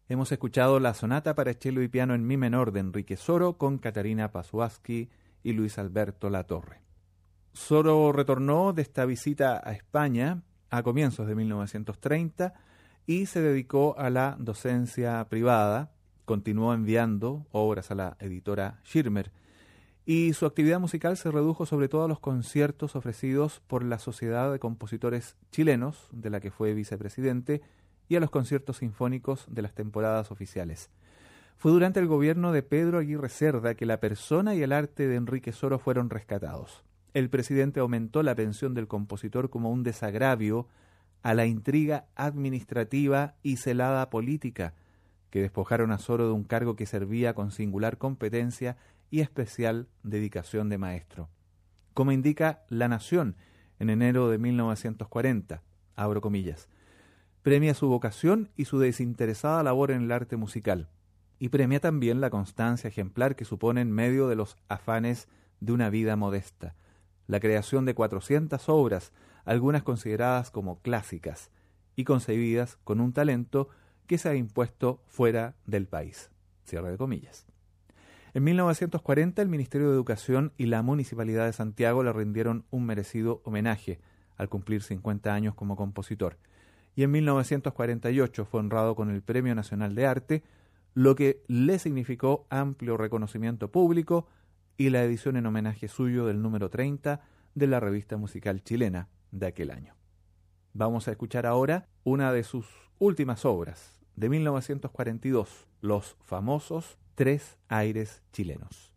Hemos escuchado la sonata para cello y piano en mi menor de Enrique Soro con Catarina Pasuaski y Luis Alberto Latorre. Soro retornó de esta visita a España a comienzos de 1930 y se dedicó a la docencia privada. Continuó enviando obras a la editora Schirmer y su actividad musical se redujo sobre todo a los conciertos ofrecidos por la Sociedad de Compositores Chilenos, de la que fue vicepresidente, y a los conciertos sinfónicos de las temporadas oficiales. Fue durante el gobierno de Pedro Aguirre Cerda que la persona y el arte de Enrique Soro fueron rescatados. El presidente aumentó la pensión del compositor como un desagravio a la intriga administrativa y celada política que despojaron a Soro de un cargo que servía con singular competencia y especial dedicación de maestro. Como indica La Nación en enero de 1940, abro comillas, premia su vocación y su desinteresada labor en el arte musical, y premia también la constancia ejemplar que supone en medio de los afanes de una vida modesta, la creación de 400 obras, algunas consideradas como clásicas, y concebidas con un talento que se ha impuesto fuera del país. Cierre de comillas. En 1940 el Ministerio de Educación y la Municipalidad de Santiago le rindieron un merecido homenaje al cumplir 50 años como compositor, y en 1948 fue honrado con el Premio Nacional de Arte, lo que le significó amplio reconocimiento público y la edición en homenaje suyo del número 30 de la revista musical chilena de aquel año. Vamos a escuchar ahora una de sus últimas obras, de 1942, los famosos Tres Aires Chilenos.